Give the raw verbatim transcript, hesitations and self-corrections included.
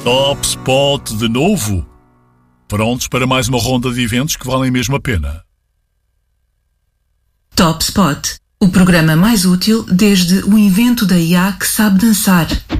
Top Spot de novo? Prontos para mais uma ronda de eventos que valem mesmo a pena? Top Spot, o programa mais útil desde o invento da I A que sabe dançar.